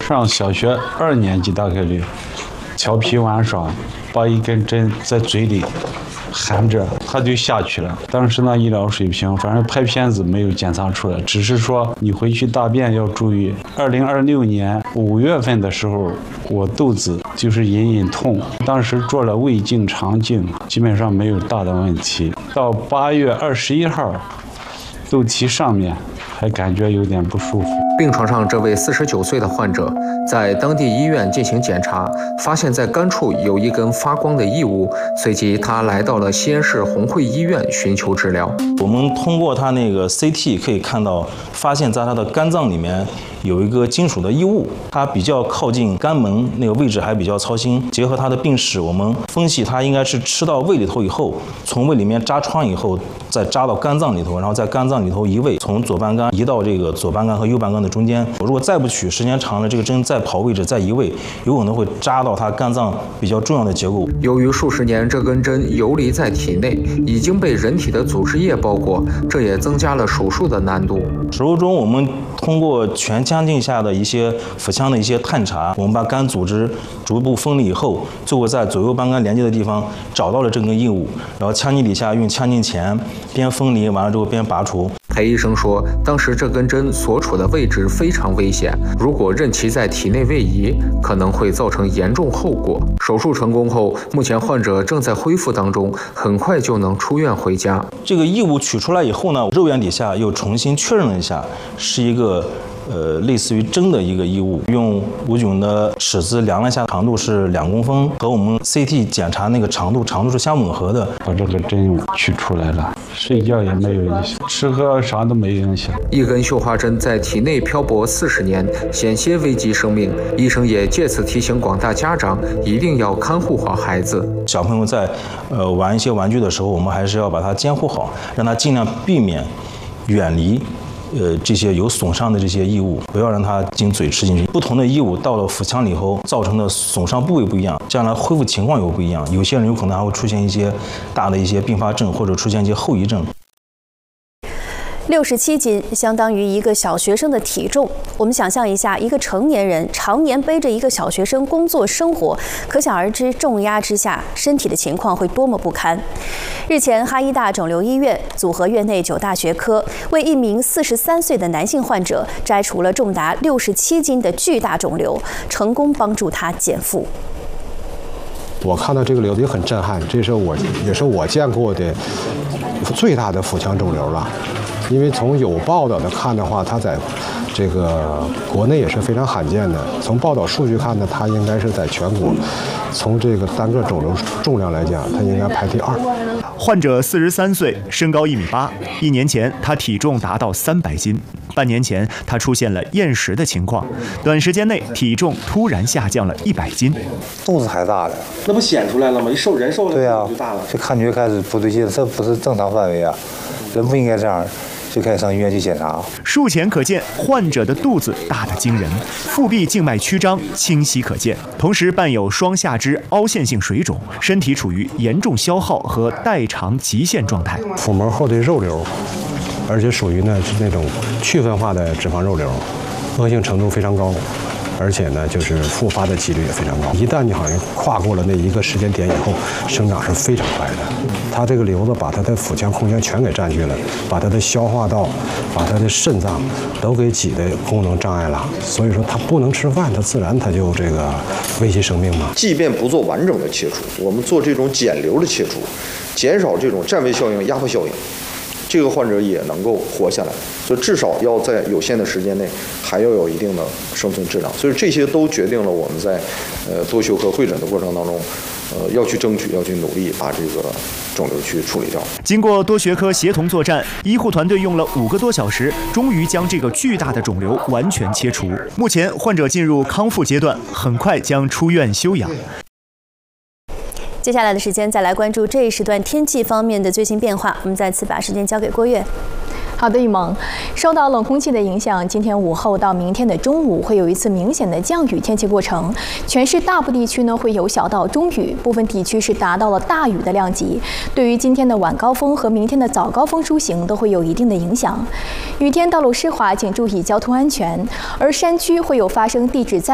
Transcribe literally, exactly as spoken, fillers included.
上小学二年级大概率，调皮玩耍，把一根针在嘴里含着，他就下去了。当时呢，医疗水平，反正拍片子没有检查出来，只是说你回去大便要注意。二零二六年五月份的时候，我肚子就是隐隐痛，当时做了胃镜、肠镜，基本上没有大的问题。到八月二十一号，肚脐上面还感觉有点不舒服。 病床上这位四十九岁的患者在当地医院进行检查，发现在肝处有一根发光的异物，随即他来到了西安市红会医院寻求治疗。 我们通过他那个 C T 可以看到，发现在他的肝脏里面有一个金属的异物，它比较靠近肝门那个位置，还比较操心。结合他的病史，我们分析他应该是吃到胃里头以后，从胃里面扎穿以后，再扎到肝脏里头，然后在肝脏里头移位，从左半肝移到这个左半肝和右半肝的中间。如果再不取，时间长了，这个针再跑位置再移位，有可能会扎到他肝脏比较重要的结构。 由于数十年这根针游离在体内，已经被人体的组织液包裹，这也增加了手术的难度。 手术中，我们通过全腔镜下的一些腹腔的一些探查，我们把肝组织逐步分离以后，最后在左右半肝连接的地方找到了这根异物，然后腔镜底下用腔镜钳边分离完了之后边拔除。 裴医生说，当时这根针所处的位置非常危险，如果任其在体内位移，可能会造成严重后果。手术成功后，目前患者正在恢复当中，很快就能出院回家。 这个异物取出来以后呢，肉眼底下又重新确认了一下，是一个呃，类似于针的一个异物，用无菌的尺子量了一下，长度是两公分，和我们 C T 检查那个长度长度是相吻合的。 把这个针取出来了，睡觉也没有影响，吃喝啥都没影响。 一根绣花针在体内漂泊四十年，险些危及生命。医生也借此提醒广大家长，一定要看护好孩子。 小朋友在呃玩一些玩具的时候，我们还是要把它监护好，让他尽量避免远离。呃，这些有损伤的这些异物，不要让它经嘴吃进去。不同的异物到了腹腔里后，造成的损伤部位不一样，将来恢复情况又不一样。有些人有可能还会出现一些大的一些并发症，或者出现一些后遗症。 六十七斤相当于一个小学生的体重。我们想象一下，一个成年人常年背着一个小学生工作生活，可想而知重压之下身体的情况会多么不堪。日前，哈医大肿瘤医院组合院内九大学科为一名四十三岁的男性患者摘除了重达六十七斤的巨大肿瘤，成功帮助他减负。 我看到这个瘤子也很震撼，这是我也是我见过的最大的腹腔肿瘤了。因为从有报道的看的话，它在这个国内也是非常罕见的。从报道数据看呢，它应该是在全国，从这个单个肿瘤重量来讲，它应该排第二。 患者四十三岁，身高一米八，一年前他体重达到三百斤，半年前他出现了厌食的情况，短时间内体重突然下降了一百斤， 肚子还大了， 那不显出来了吗？一瘦人瘦了， 对啊， 就大了， 就感觉开始不对劲，这不是正常范围啊，人不应该这样。就开始上医院去检查。 术前可见，患者的肚子大得惊人，腹壁静脉曲张清晰可见，同时伴有双下肢凹陷性水肿，身体处于严重消耗和代偿极限状态。 腹膜后的肉瘤，而且属于呢是那种去分化的脂肪肉瘤，恶性程度非常高。而且呢，就是复发的几率也非常高。一旦你好像跨过了那一个时间点以后，生长是非常快的。它这个瘤子把它的腹腔空间全给占据了，把它的消化道、把它的肾脏都给挤的功能障碍了。所以说它不能吃饭，它自然它就这个危及生命嘛。 即便不做完整的切除，我们做这种减瘤的切除，减少这种占位效应、压迫效应。这个患者也能够活下来，所以至少要在有限的时间内还要有一定的生存质量。所以这些都决定了我们在呃多学科会诊的过程当中，呃要去争取、要去努力把这个肿瘤去处理掉。 经过多学科协同作战，医护团队用了五个多小时，终于将这个巨大的肿瘤完全切除。目前患者进入康复阶段，很快将出院休养。 接下来的时间再来关注这一时段天气方面的最新变化。我们再次把时间交给郭月。 好的，雨萌，受到冷空气的影响，今天午后到明天的中午会有一次明显的降雨天气过程，全市大部地区呢会有小到中雨，部分地区是达到了大雨的量级。对于今天的晚高峰和明天的早高峰出行都会有一定的影响。雨天道路湿滑，请注意交通安全。而山区会有发生地质灾